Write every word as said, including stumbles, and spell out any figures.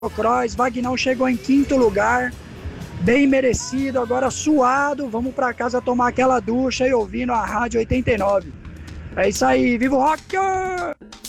Cross, Vagnão chegou em quinto lugar, bem merecido, agora suado, vamos pra casa tomar aquela ducha e ouvindo a Rádio oitenta e nove. É isso aí, viva o rock!